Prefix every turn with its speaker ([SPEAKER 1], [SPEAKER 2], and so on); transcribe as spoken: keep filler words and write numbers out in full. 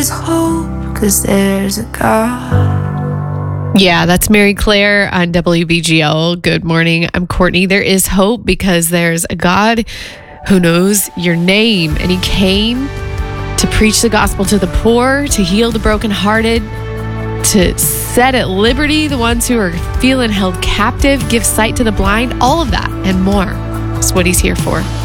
[SPEAKER 1] hope, 'cause there's a God.
[SPEAKER 2] Yeah, that's Mary Claire on W B G O. Good morning. I'm Courtney. There is hope because there's a God who knows your name, and he came to preach the gospel to the poor, to heal the brokenhearted, to set at liberty the ones who are feeling held captive, give sight to the blind, all of that and more. That's what he's here for.